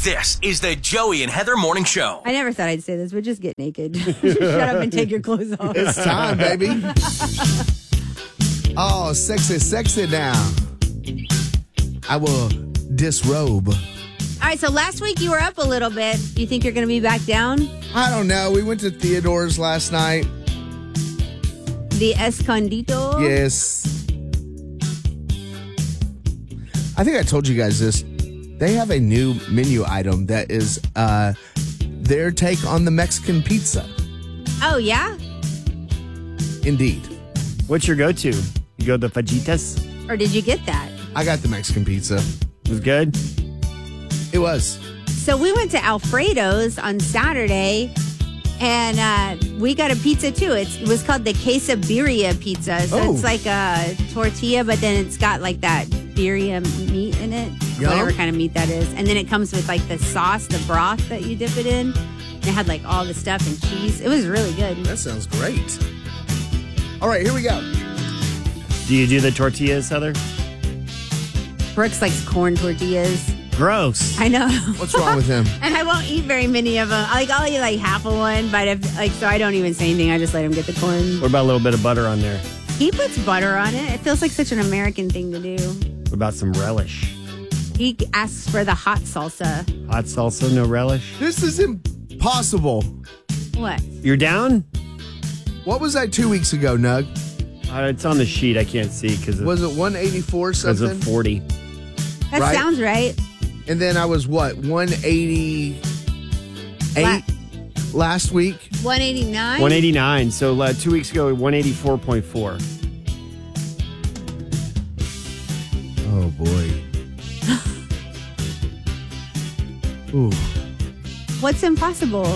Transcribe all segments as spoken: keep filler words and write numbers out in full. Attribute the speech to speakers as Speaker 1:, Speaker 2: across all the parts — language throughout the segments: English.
Speaker 1: This is the Joey and Heather Morning Show.
Speaker 2: I never thought I'd say this, but just get naked. Shut up and take your clothes off.
Speaker 3: It's time, baby. Oh, sexy, sexy now. I will disrobe.
Speaker 2: All right, so last week you were up a little bit. You think you're going to be back down?
Speaker 3: I don't know. We went to Theodore's last night.
Speaker 2: The Escondido?
Speaker 3: Yes. I think I told you guys this. They have a new menu item that is uh, their take on the Mexican pizza.
Speaker 2: Oh, yeah?
Speaker 3: Indeed.
Speaker 4: What's your go-to? You go the fajitas?
Speaker 2: Or did you get that?
Speaker 3: I got the Mexican pizza.
Speaker 4: It was good?
Speaker 3: It was.
Speaker 2: So we went to Alfredo's on Saturday, and uh, we got a pizza, too. It's, it was called the Quesabirria pizza. So
Speaker 3: Oh.
Speaker 2: it's like a tortilla, but then it's got like that birria meat in it.
Speaker 3: Yum.
Speaker 2: Whatever kind of meat that is. And then it comes with like the sauce, the broth that you dip it in. And it had like all the stuff and cheese. It was really good.
Speaker 3: That sounds great. All right, here we go.
Speaker 4: Do you do the tortillas, Heather?
Speaker 2: Brooks likes corn tortillas.
Speaker 4: Gross.
Speaker 2: I know.
Speaker 3: What's wrong with him?
Speaker 2: And I won't eat very many of them. Like I'll eat like half of one, but if like so I don't even say anything. I just let him get the corn.
Speaker 4: What about a little bit of butter on there?
Speaker 2: He puts butter on it. It feels like such an American thing to do.
Speaker 4: What about some relish?
Speaker 2: He asks for the hot salsa.
Speaker 4: Hot salsa, no relish?
Speaker 3: This is impossible.
Speaker 2: What?
Speaker 4: You're down?
Speaker 3: What was that two weeks ago, Nug?
Speaker 4: Uh, it's on the sheet. I can't see because of,
Speaker 3: Was it one eighty-four
Speaker 4: because
Speaker 3: something?
Speaker 4: of forty.
Speaker 2: That
Speaker 3: Right?
Speaker 2: sounds right.
Speaker 3: And then I was what, one eighty-eight
Speaker 2: La-
Speaker 3: last week?
Speaker 2: one eighty-nine?
Speaker 4: one eighty-nine. So uh, two weeks ago, one eighty-four point four.
Speaker 3: Oh, boy. Ooh.
Speaker 2: What's impossible?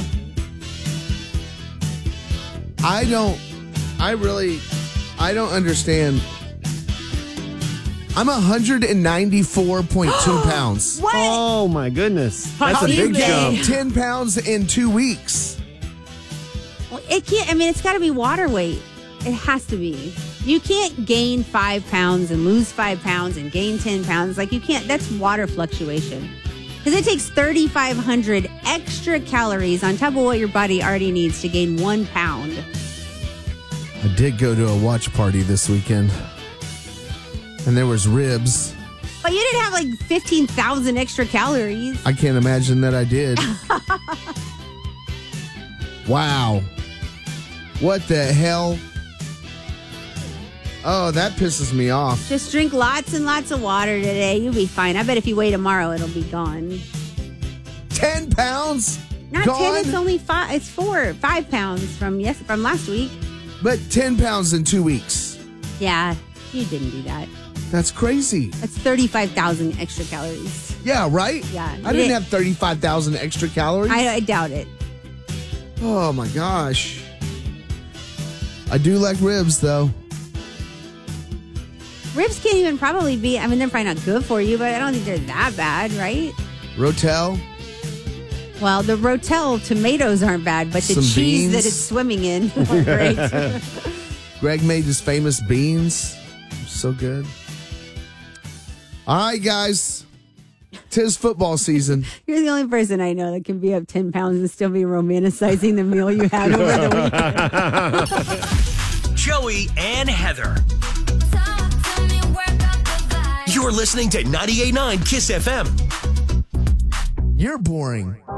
Speaker 3: I don't, I really, I don't understand. I'm one hundred ninety-four point two pounds.
Speaker 2: What?
Speaker 4: Oh, my goodness. That's
Speaker 3: How
Speaker 4: a
Speaker 3: do you
Speaker 4: big
Speaker 2: Posible.
Speaker 3: gain
Speaker 4: jump.
Speaker 3: ten pounds in two weeks?
Speaker 2: Well, it can't. I mean, it's got to be water weight. It has to be. You can't gain five pounds and lose five pounds and gain ten pounds. Like you can't. That's water fluctuation. Because it takes thirty-five hundred extra calories on top of what your body already needs to gain one pound.
Speaker 3: I did go to a watch party this weekend, and there was ribs.
Speaker 2: But you didn't have like fifteen thousand extra calories.
Speaker 3: I can't imagine that I did. Wow. What the hell? Oh, that pisses me off.
Speaker 2: Just drink lots and lots of water today. You'll be fine. I bet if you wait tomorrow, it'll be gone.
Speaker 3: Ten pounds?
Speaker 2: Not
Speaker 3: gone?
Speaker 2: ten. It's only five. It's four, five pounds from yes from last week.
Speaker 3: But ten pounds in two weeks.
Speaker 2: Yeah, you didn't do that.
Speaker 3: That's crazy.
Speaker 2: That's thirty-five thousand extra calories.
Speaker 3: Yeah, right?
Speaker 2: Yeah.
Speaker 3: I didn't have thirty-five thousand extra calories.
Speaker 2: I, I doubt it.
Speaker 3: Oh, my gosh. I do like ribs, though.
Speaker 2: Ribs can't even probably be, I mean, they're probably not good for you, but I don't think they're that bad, right?
Speaker 3: Rotel.
Speaker 2: Well, the Rotel tomatoes aren't bad, but the
Speaker 3: Some
Speaker 2: cheese
Speaker 3: beans.
Speaker 2: that it's swimming in are great.
Speaker 3: Greg made his famous beans. So good. All right, guys. Tis football season.
Speaker 2: You're the only person I know that can be up ten pounds and still be romanticizing the meal you had over the weekend.
Speaker 1: Joey and Heather. You're listening to ninety-eight point nine Kiss F M.
Speaker 3: You're boring.